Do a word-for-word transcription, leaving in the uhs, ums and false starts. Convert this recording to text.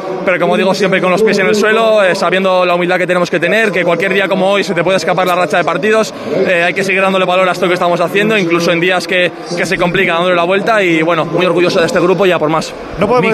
pero como digo, siempre con los pies en el suelo, eh, sabiendo la humildad que tenemos que tener, que cualquier día como hoy se te puede escapar la racha de partidos, eh, hay que seguir dándole valor a esto que estamos haciendo, incluso en días que, que se complica dándole la vuelta, y bueno, muy orgulloso de este grupo y a por más. No podemos